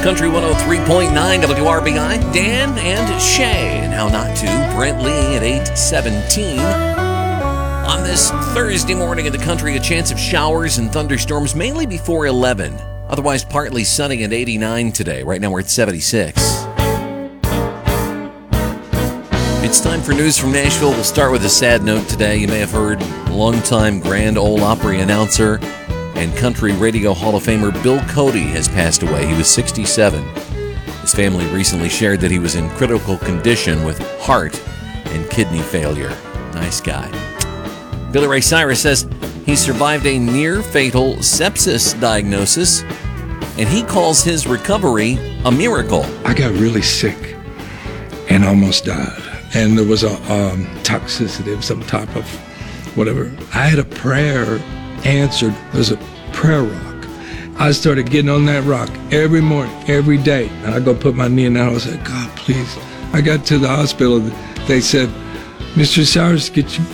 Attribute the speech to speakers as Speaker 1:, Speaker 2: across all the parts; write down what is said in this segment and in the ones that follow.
Speaker 1: Country 103.9 WRBI. Dan and Shay, and how not to. Brent Lee at 8:17. On this Thursday morning in the country, a chance of showers and thunderstorms, mainly before 11. Otherwise, partly sunny at 89 today. Right now, we're at 76. It's time for news from Nashville. We'll start with a sad note today. You may have heard longtime Grand Ole Opry announcer and Country Radio Hall of Famer Bill Cody has passed away. He was 67. His family recently shared that he was in critical condition with heart and kidney failure. Nice guy. Billy Ray Cyrus says he survived a near-fatal sepsis diagnosis, and he calls his recovery a miracle.
Speaker 2: I got really sick and almost died. And there was a toxicity of some type of whatever. I had a prayer answered. There's a prayer rock. I started getting on that rock every morning, every day. And I go put my knee in that. I said, God, please. I got to the hospital. They said, Mr. Cyrus,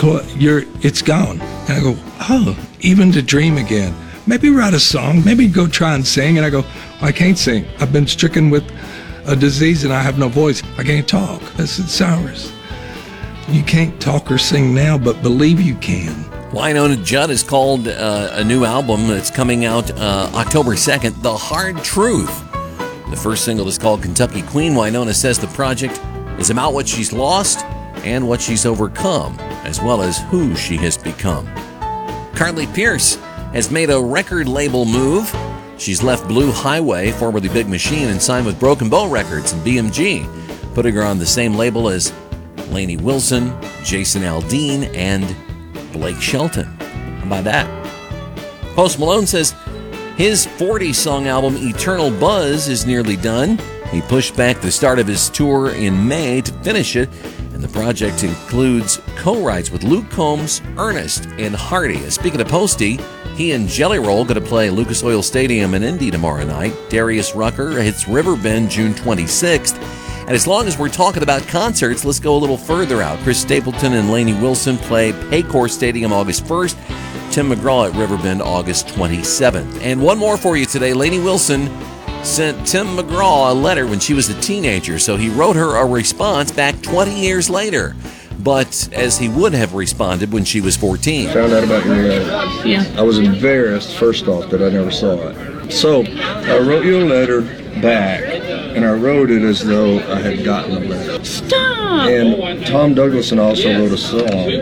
Speaker 2: it's gone. And I go, oh, even to dream again. Maybe write a song. Maybe go try and sing. And I go, I can't sing. I've been stricken with a disease and I have no voice. I can't talk. I said, Cyrus, you can't talk or sing now, but believe you can.
Speaker 1: Wynonna Judd has called a new album that's coming out October 2nd, The Hard Truth. The first single is called Kentucky Queen. Wynonna says the project is about what she's lost and what she's overcome, as well as who she has become. Carly Pearce has made a record label move. She's left Blue Highway, formerly Big Machine, and signed with Broken Bow Records and BMG, putting her on the same label as Lainey Wilson, Jason Aldean, and Blake Shelton. How about that? Post Malone says his 40-song album Eternal Buzz is nearly done. He pushed back the start of his tour in May to finish it, and the project includes co-writes with Luke Combs, Ernest, and Hardy. Speaking of Posty, he and Jelly Roll going to play Lucas Oil Stadium in Indy tomorrow night. Darius Rucker hits Riverbend June 26th. And as long as we're talking about concerts, let's go a little further out. Chris Stapleton and Lainey Wilson play Paycor Stadium August 1st. Tim McGraw at Riverbend August 27th. And one more for you today. Lainey Wilson sent Tim McGraw a letter when she was a teenager, so he wrote her a response back 20 years later. But as he would have responded when she was 14.
Speaker 3: Found out about your letter.
Speaker 4: Yeah.
Speaker 3: I was embarrassed, first off, that I never saw it. So I wrote you a letter back, and I wrote it as though I had gotten the letter.
Speaker 4: Stop!
Speaker 3: And Tom Douglas also wrote a song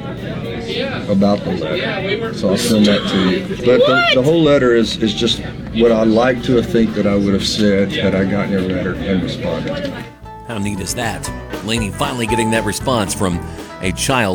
Speaker 3: about the letter. So I'll send that to you. But the whole letter is just what I like to think that I would have said had I gotten your letter and responded.
Speaker 1: How neat is that? Lainey finally getting that response from a child